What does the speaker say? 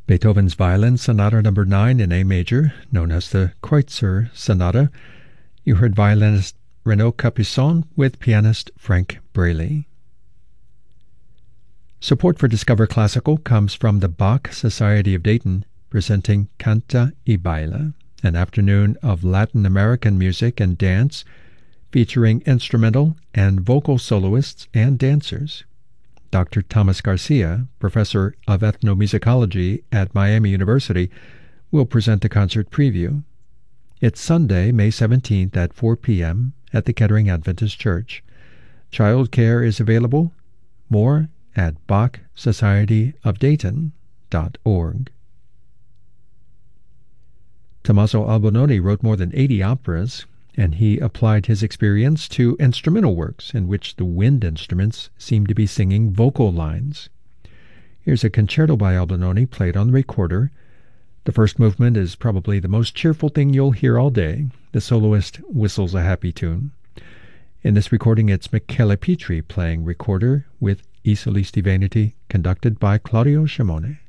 Beethoven's Violin Sonata No. 9 in A major, known as the Kreutzer Sonata. You heard violinist Renaud Capuçon with pianist Frank Braley. Support for Discover Classical comes from the Bach Society of Dayton, presenting Canta y Baila, an afternoon of Latin American music and dance featuring instrumental and vocal soloists and dancers. Dr. Thomas Garcia, professor of ethnomusicology at Miami University, will present the concert preview. It's Sunday, May 17th at 4 p.m. at the Kettering Adventist Church. Child care is available. More at BachSocietyofDayton.org. Tommaso Albinoni wrote more than 80 operas, and he applied his experience to instrumental works in which the wind instruments seem to be singing vocal lines. Here's a concerto by Albinoni played on the recorder. The first movement is probably the most cheerful thing you'll hear all day. The soloist whistles a happy tune. In this recording, it's Michele Petri playing recorder with I Solisti Veneti, conducted by Claudio Scimone.